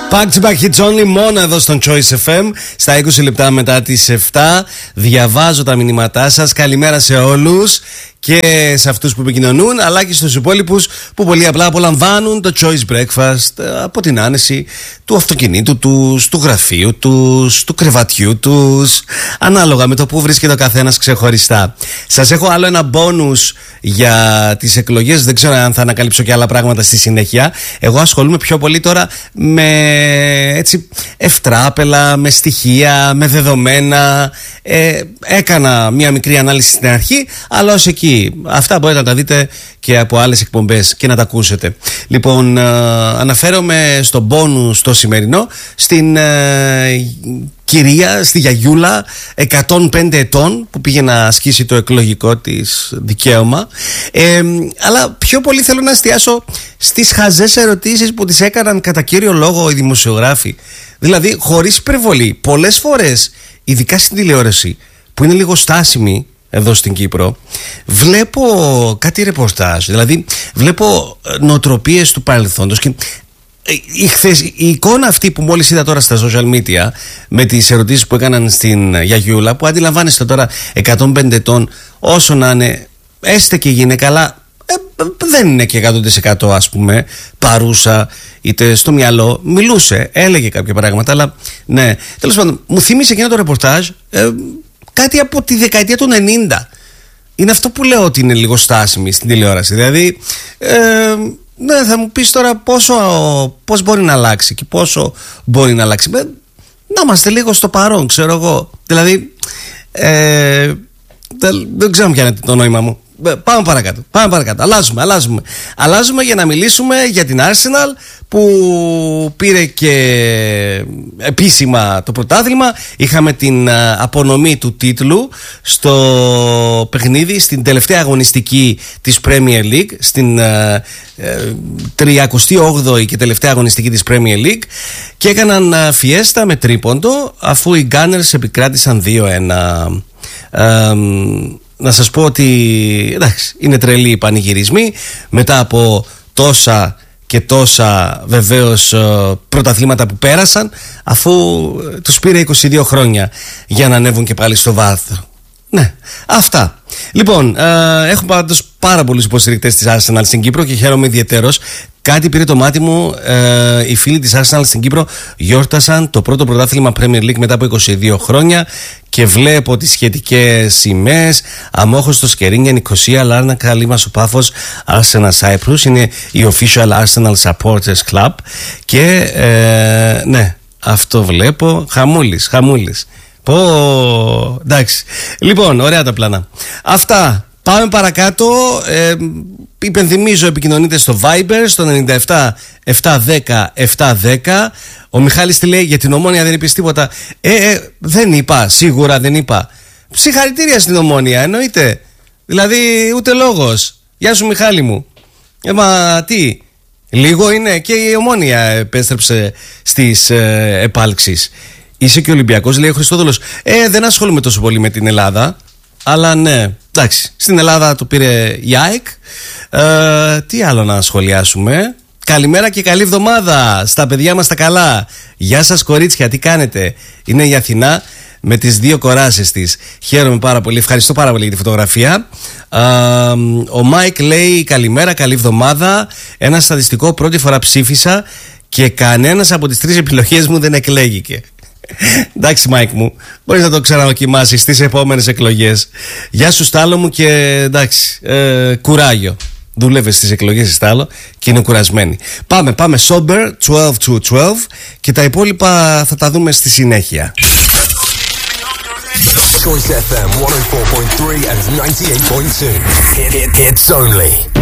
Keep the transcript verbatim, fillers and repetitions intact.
Back to back hits only, μόνο εδώ στον Choice εφ εμ. Στα είκοσι λεπτά μετά τις επτά διαβάζω τα μηνύματά σας. Καλημέρα σε όλους και σε αυτούς που επικοινωνούν, αλλά και στους υπόλοιπους που πολύ απλά απολαμβάνουν το Choice Breakfast από την άνεση του αυτοκινήτου τους, του γραφείου τους, του κρεβατιού τους, ανάλογα με το που βρίσκεται ο καθένας ξεχωριστά. Σας έχω άλλο ένα bonus για τις εκλογές. Δεν ξέρω αν θα ανακαλύψω και άλλα πράγματα στη συνέχεια. Εγώ ασχολούμαι πιο πολύ τώρα με έτσι ευτράπελα, με στοιχεία, με δεδομένα. ε, Έκανα μια μικρή ανάλυση στην αρχή, αλλά ως εκεί. Αυτά μπορείτε να τα δείτε και από άλλες εκπομπές και να τα ακούσετε. Λοιπόν, ε, αναφέρομαι στο bonus το σημερινό, στην ε, κυρία, στη γιαγιούλα εκατόν πέντε ετών που πήγε να ασκήσει το εκλογικό της δικαίωμα. ε, Αλλά πιο πολύ θέλω να εστιάσω στις χαζές ερωτήσεις που τις έκαναν κατά κύριο λόγο οι δημοσιογράφοι. Δηλαδή, χωρίς υπερβολή, πολλές φορές, ειδικά στην τηλεόραση που είναι λίγο στάσιμη εδώ στην Κύπρο, βλέπω κάτι ρεπορτάζ, δηλαδή βλέπω νοοτροπίες του παρελθόντος και η, χθες, η εικόνα αυτή που μόλις είδα τώρα στα social media με τις ερωτήσεις που έκαναν στην γιαγιούλα, που αντιλαμβάνεστε τώρα εκατόν πέντε ετών, όσο να είναι, έστε και γυναίκα, αλλά ε, δεν είναι και εκατό τοις εκατό ας πούμε παρούσα, είτε στο μυαλό, μιλούσε, έλεγε κάποια πράγματα, αλλά ναι, τέλος πάντων μου θύμισε εκείνο το ρεπορτάζ ε, κάτι από τη δεκαετία του ενενήντα. Είναι αυτό που λέω ότι είναι λίγο στάσιμη στην τηλεόραση. Δηλαδή, ε, ναι, θα μου πεις τώρα πόσο, πώς μπορεί να αλλάξει και πόσο μπορεί να αλλάξει. Ε, να είμαστε λίγο στο παρόν, ξέρω εγώ. Δηλαδή, ε, δεν, δεν ξέρω ποια είναι το νόημα μου. Πάμε παρακάτω, πάμε παρακάτω. Αλλάζουμε, αλλάζουμε. Αλλάζουμε για να μιλήσουμε για την Arsenal που πήρε και επίσημα το πρωτάθλημα. Είχαμε την απονομή του τίτλου στο παιχνίδι, στην τελευταία αγωνιστική της Premier League, στην τριακοστή όγδοη και τελευταία αγωνιστική της Premier League, και έκαναν φιέστα με τρίποντο αφού οι Gunners επικράτησαν δύο ένα. Να σας πω ότι εντάξει, είναι τρελοί οι πανηγυρισμοί μετά από τόσα και τόσα βεβαίως πρωταθλήματα που πέρασαν, αφού τους πήρε είκοσι δύο χρόνια για να ανέβουν και πάλι στο βάθρο. Ναι, αυτά. Λοιπόν, ε, έχουμε πάντως πάρα πολλούς υποστηρικτές της Arsenal στην Κύπρο και χαίρομαι ιδιαιτέρως. Κάτι πήρε το μάτι μου, ε, οι φίλοι της Arsenal στην Κύπρο γιόρτασαν το πρώτο πρωτάθλημα Premier League μετά από είκοσι δύο χρόνια και βλέπω τις σχετικές σημαίες. Αμόχωστο στο Σκερίνια, Νικοσία, Λάρνακα, Λίμας ο Πάφος, Arsenal Cyprus. Είναι η official Arsenal Supporters Club και ε, ναι, αυτό βλέπω. Χαμούλης, χαμούλης. Πω, εντάξει. Λοιπόν, ωραία τα πλάνα. Αυτά. Πάμε παρακάτω. ε, Υπενθυμίζω, επικοινωνείτε στο Viber στο εννιά επτά επτακόσια δέκα επτακόσια δέκα. Ο Μιχάλης τι λέει, για την Ομόνοια δεν είπες τίποτα? Ε, ε, δεν είπα, σίγουρα δεν είπα. Συγχαρητήρια στην Ομόνοια, εννοείται. Δηλαδή ούτε λόγος. Γεια σου Μιχάλη μου. Ε, μα τι, λίγο είναι? Και η Ομόνοια επέστρεψε στις ε, επάλξεις. Είσαι και Ολυμπιακός, λέει ο Χριστόδουλος. Ε, δεν ασχολούμαι τόσο πολύ με την Ελλάδα, αλλά ναι, εντάξει, στην Ελλάδα το πήρε η ΑΕΚ. ε, Τι άλλο να σχολιάσουμε? Καλημέρα και καλή εβδομάδα στα παιδιά μας τα καλά. Γεια σας κορίτσια, τι κάνετε? Είναι η Αθηνά με τις δύο κοράσεις της. Χαίρομαι πάρα πολύ, ευχαριστώ πάρα πολύ για τη φωτογραφία. ε, Ο Μάικ λέει καλημέρα, καλή εβδομάδα. Ένα στατιστικό, πρώτη φορά ψήφισα και κανένας από τις τρεις επιλογές μου δεν εκλέγηκε. Εντάξει Μάικ μου, μπορείς να το ξαναδοκιμάσεις στις επόμενες εκλογές. Γεια σου Στάλο μου και εντάξει, ε, κουράγιο. Δούλευε στις εκλογές Στάλο και είναι κουρασμένη. Πάμε, πάμε Sober twelve to twelve και τα υπόλοιπα θα τα δούμε στη συνέχεια. Choice εφ εμ εκατόν τέσσερα κόμμα τρία and ninety-eight point two. Hit, hit, hits only.